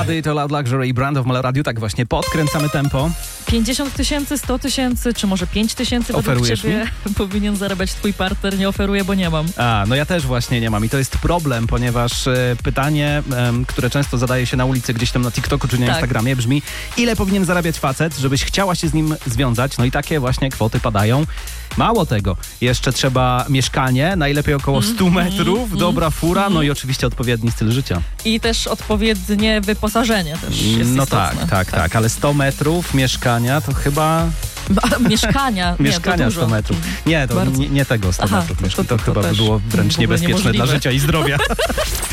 Body to Loud Luxury i Brand of Mala Radio. Tak właśnie, podkręcamy tempo. 50 000, 100 000, czy może 5 000 według Oferujesz ciebie powinien zarabiać twój partner? Nie oferuję, bo nie mam. No ja też właśnie nie mam i to jest problem, ponieważ pytanie, które często zadaje się na ulicy, gdzieś tam na TikToku czy na Instagramie brzmi: ile powinien zarabiać facet, żebyś chciała się z nim związać? No i takie właśnie kwoty padają. Mało tego, jeszcze trzeba mieszkanie, najlepiej około 100 metrów, dobra fura, no i oczywiście odpowiedni styl życia. I też odpowiednie wyposażenie też jest istotne. Tak, ale 100 metrów mieszkania to chyba... Mieszkania? Mieszkania to 100 metrów. Nie, to nie tego 100 metrów. To chyba by było wręcz niebezpieczne dla życia i zdrowia.